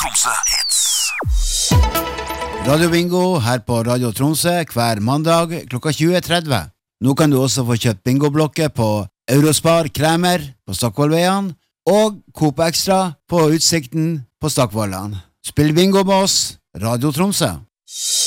Tromsø Hits. Radio Bingo her på Radio Tromsø hver mandag klokka 20.30. Nå kan du også få kjøpt bingoblokker på Eurospar Kremer på Stockvollveien og Coop Extra på Utsikten på Stockvollan. Spill bingo med oss, Radio Tromsø.